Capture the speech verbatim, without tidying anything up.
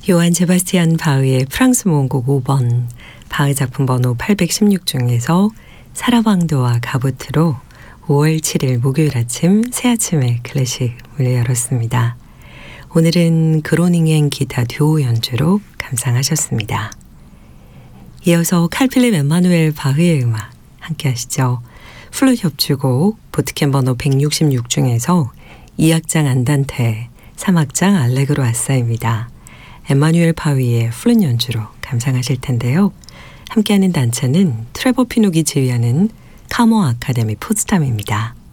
요한 제바스티안 바흐의 프랑스 모음곡 오 번, 바흐 작품 번호 팔백십육 중에서 사라방도와 가부트로 오월 칠일 목요일 아침 새 아침의 클래식 문을 열었습니다. 오늘은 그로닝행 기타 듀오 연주로 감상하셨습니다. 이어서 칼필립 엠마누엘 바흐의 음악 함께 하시죠. 플룻 협주곡 보트캠 번호 백육십육 중에서 이 악장 안단테, 삼 악장 알레그로 아싸입니다. 엠마누엘 바흐의 플룻 연주로 감상하실 텐데요. 함께하는 단체는 트레버 피녹이 지휘하는 카모 아카데미 포츠담입니다.